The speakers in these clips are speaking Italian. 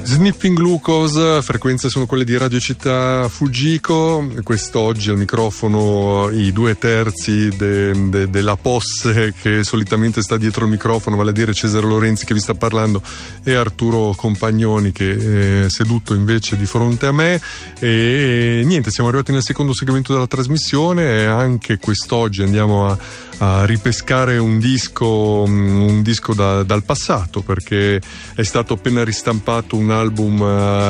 Sniffing Glucose, frequenze sono quelle di Radio Città Fujiko. Quest'oggi al microfono i 2/3 della posse che solitamente sta dietro il microfono, vale a dire Cesare Lorenzi che vi sta parlando e Arturo Compagnoni che è seduto invece di fronte a me. E niente, siamo arrivati nel secondo segmento della trasmissione e anche quest'oggi andiamo a ripescare un disco dal passato, perché è stato appena ristampato un album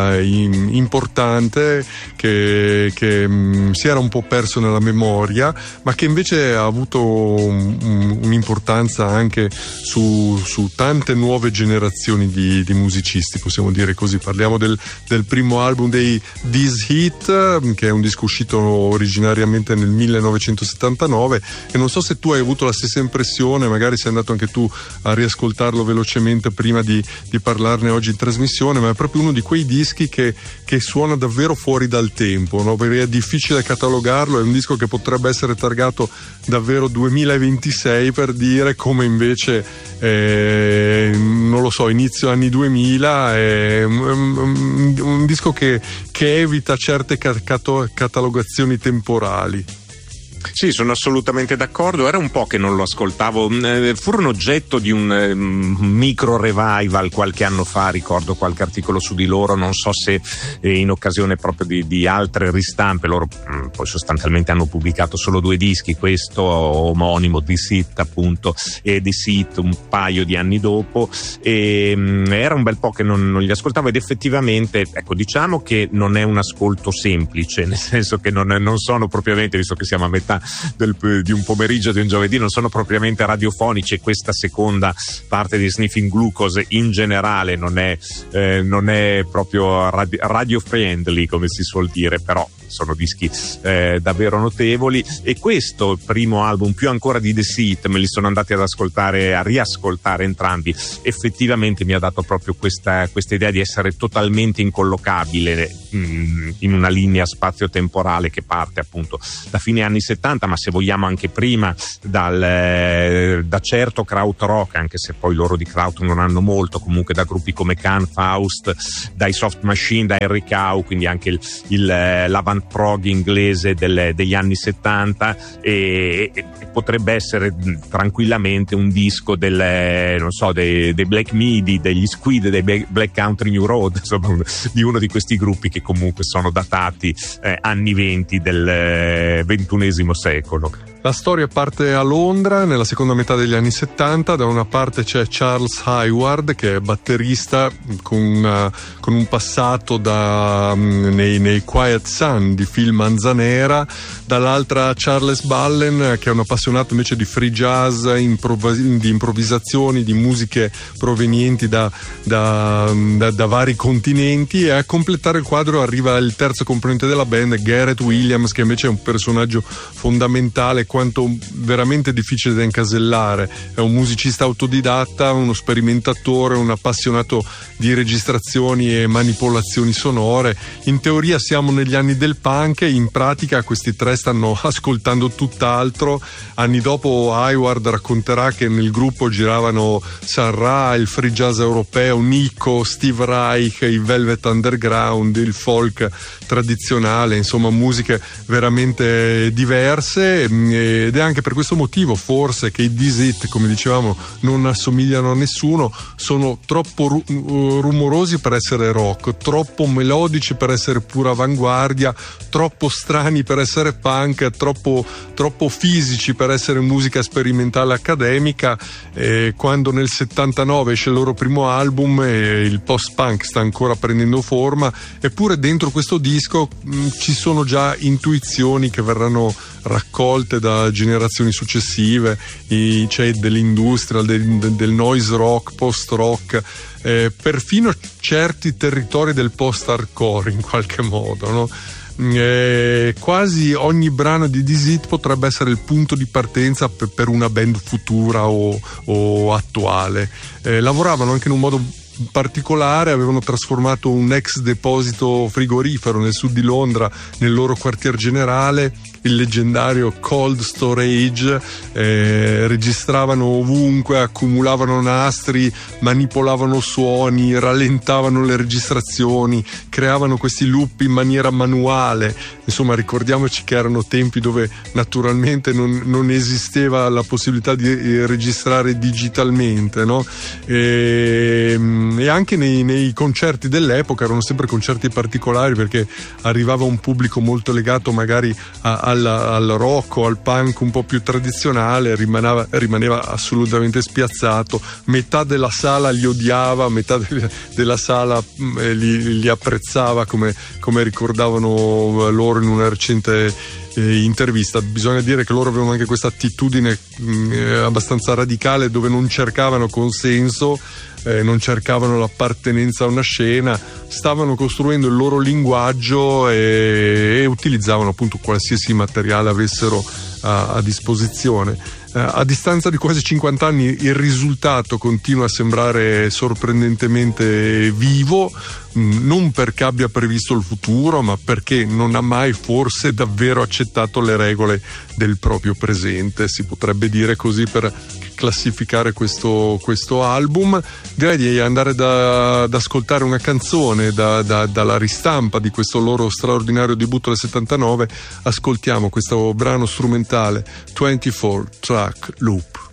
importante che si era un po' perso nella memoria, ma che invece ha avuto un'importanza anche su tante nuove generazioni di musicisti, possiamo dire così. Parliamo del primo album dei This Hit, che è un disco uscito originariamente nel 1979, e non so se tu hai avuto la stessa impressione, magari sei andato anche tu a riascoltarlo velocemente prima di parlarne oggi in trasmissione, ma è proprio uno di quei dischi che suona davvero fuori dal tempo, no? Perché è difficile catalogarlo, è un disco che potrebbe essere targato davvero 2026 per dire, come invece non lo so, inizio anni 2000, è un disco che evita certe catalogazioni temporali. Sì, sono assolutamente d'accordo. Era un po' che non lo ascoltavo. Furono oggetto di un micro revival qualche anno fa, ricordo qualche articolo su di loro, non so se in occasione proprio di altre ristampe. Loro poi sostanzialmente hanno pubblicato solo 2 dischi, questo omonimo This Hit appunto e This Hit un paio di anni dopo, e era un bel po' che non li ascoltavo, ed effettivamente, ecco, diciamo che non è un ascolto semplice, nel senso che non sono propriamente, visto che siamo a metà di un pomeriggio di un giovedì, non sono propriamente radiofonici, e questa seconda parte di Sniffing Glucose in generale non è proprio radio friendly, come si suol dire, però sono dischi davvero notevoli. E questo, il primo album, più ancora di The Seat, me li sono andati a riascoltare entrambi. Effettivamente mi ha dato proprio questa idea di essere totalmente incollocabile in una linea spazio-temporale che parte appunto da fine anni 70, ma se vogliamo anche prima, da certo krautrock, anche se poi loro di kraut non hanno molto, comunque da gruppi come Can, Faust, dai Soft Machine, da Henry Cow, quindi anche l'avant prog inglese degli anni 70, e potrebbe essere tranquillamente un disco dei Black Midi, degli Squid, dei Black Country New Road, insomma di uno di questi gruppi che comunque sono datati anni 20 del XXI secolo. La storia parte a Londra nella seconda metà degli anni 70. Da una parte c'è Charles Hayward, che è batterista con un passato nei Quiet Sun di Phil Manzanera. Dall'altra Charles Ballen, che è un appassionato invece di free jazz, di improvvisazioni, di musiche provenienti da vari continenti. E a completare il quadro arriva il terzo componente della band, Garrett Williams, che invece è un personaggio fondamentale quanto veramente difficile da incasellare. È un musicista autodidatta, uno sperimentatore, un appassionato di registrazioni e manipolazioni sonore. In teoria siamo negli anni del punk, e in pratica questi tre stanno ascoltando tutt'altro. Anni dopo Hayward racconterà che nel gruppo giravano Sun Ra, il free jazz europeo, Nico, Steve Reich, il Velvet Underground, il folk tradizionale, insomma musiche veramente diverse. Ed è anche per questo motivo forse che i This Hit, come dicevamo, non assomigliano a nessuno. Sono troppo rumorosi per essere rock, troppo melodici per essere pura avanguardia, troppo strani per essere punk, troppo fisici per essere musica sperimentale accademica. Quando nel 79 esce il loro primo album, il post-punk sta ancora prendendo forma, eppure dentro questo disco ci sono già intuizioni che verranno raccolte da generazioni successive. C'è dell'industrial, del noise rock, post rock, perfino certi territori del post hardcore in qualche modo, no? Quasi ogni brano di This Hit potrebbe essere il punto di partenza per una band futura o attuale. Lavoravano anche in un modo particolare, avevano trasformato un ex deposito frigorifero nel sud di Londra nel loro quartier generale, il leggendario cold storage, registravano ovunque, accumulavano nastri, manipolavano suoni, rallentavano le registrazioni, creavano questi loop in maniera manuale. Insomma, ricordiamoci che erano tempi dove naturalmente non esisteva la possibilità di registrare digitalmente, no? E anche nei concerti dell'epoca erano sempre concerti particolari, perché arrivava un pubblico molto legato magari al rock o al punk un po' più tradizionale, rimaneva assolutamente spiazzato. Metà della sala li odiava, metà della sala li apprezzava, come ricordavano loro in una recente intervista. Bisogna dire che loro avevano anche questa attitudine abbastanza radicale, dove non cercavano consenso, non cercavano l'appartenenza a una scena, stavano costruendo il loro linguaggio e utilizzavano appunto qualsiasi materiale avessero a disposizione. A distanza di quasi 50 anni il risultato continua a sembrare sorprendentemente vivo, non perché abbia previsto il futuro, ma perché non ha mai forse davvero accettato le regole del proprio presente, si potrebbe dire così per classificare questo album. Direi di andare ad ascoltare una canzone dalla ristampa di questo loro straordinario debutto del 79. Ascoltiamo questo brano strumentale 24 Track Loop.